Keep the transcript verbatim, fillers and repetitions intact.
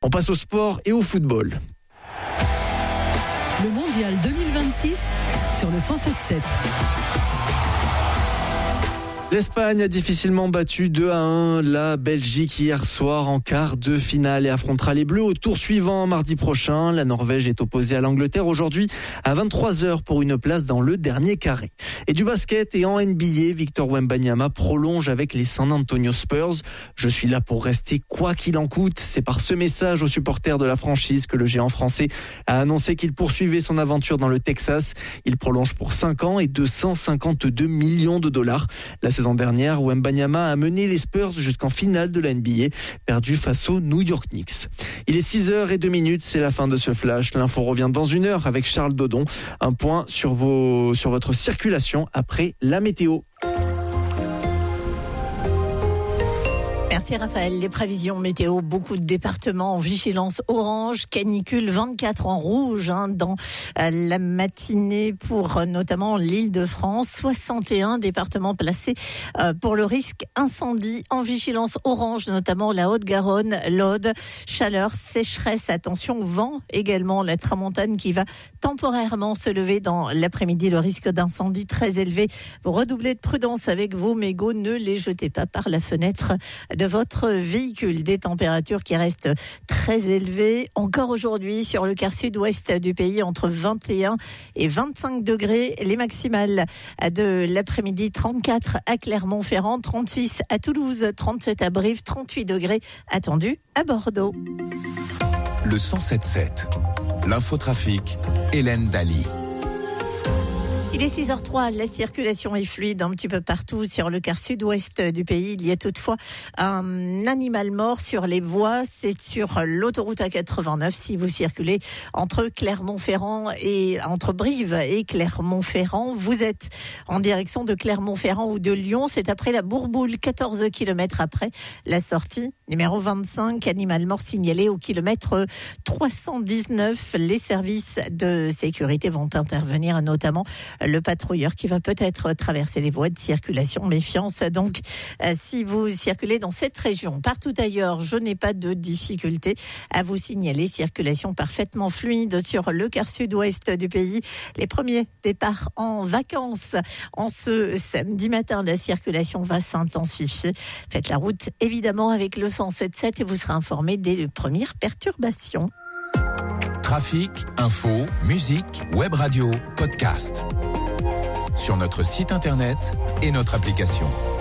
On passe au sport et au football. Le mondial deux mille vingt-six sur le cent sept sept. L'Espagne a difficilement battu deux à un la Belgique hier soir en quart de finale et affrontera les Bleus au tour suivant mardi prochain. La Norvège est opposée à l'Angleterre aujourd'hui à vingt-trois heures pour une place dans le dernier carré. Et du basket et en N B A, Victor Wembanyama prolonge avec les San Antonio Spurs. Je suis là pour rester quoi qu'il en coûte. C'est par ce message aux supporters de la franchise que le géant français a annoncé qu'il poursuivait son aventure dans le Texas. Il prolonge pour cinq ans et deux cent cinquante-deux millions de dollars. La saison dernière, Wembanyama a mené les Spurs jusqu'en finale de la N B A, perdu face aux New York Knicks. Il est six heures zéro deux minutes, c'est la fin de ce flash. L'info revient dans une heure avec Charles Dodon. Un point sur vos, sur votre circulation après la météo. Merci Raphaël. Les prévisions météo, beaucoup de départements en vigilance orange, canicule, vingt-quatre en rouge hein, dans euh, la matinée pour euh, notamment l'Île-de-France, soixante et un départements placés euh, pour le risque incendie en vigilance orange, notamment la Haute-Garonne, l'Aude, chaleur, sécheresse, attention, vent également, la tramontane qui va temporairement se lever dans l'après-midi, le risque d'incendie très élevé. Vous redoublez de prudence avec vos mégots, ne les jetez pas par la fenêtre de votre véhicule. Des températures qui restent très élevées encore aujourd'hui sur le quart sud-ouest du pays, entre vingt et un et vingt-cinq degrés. Les maximales de l'après-midi, trente-quatre à Clermont-Ferrand, trente-six à Toulouse, trente-sept à Brive, trente-huit degrés attendus à Bordeaux. Le cent sept sept, l'infotrafic, Hélène Daly. Il est six heures trois, la circulation est fluide un petit peu partout sur le quart sud-ouest du pays. Il y a toutefois un animal mort sur les voies, c'est sur l'autoroute A quatre-vingt-neuf si vous circulez entre Clermont-Ferrand et entre Brive et Clermont-Ferrand. Vous êtes en direction de Clermont-Ferrand ou de Lyon, c'est après la Bourboule, quatorze kilomètres après la sortie. Numéro vingt-cinq, animal mort signalé au kilomètre trois cent dix-neuf. Les services de sécurité vont intervenir, notamment le patrouilleur qui va peut-être traverser les voies de circulation. Méfiance donc euh, si vous circulez dans cette région. Partout ailleurs, je n'ai pas de difficulté à vous signaler. Circulation parfaitement fluide sur le quart sud-ouest du pays. Les premiers départs en vacances en ce samedi matin. La circulation va s'intensifier. Faites la route évidemment avec le cent sept sept et vous serez informé des premières perturbations. Trafic, info, musique, web radio, podcast. Sur notre site internet et notre application.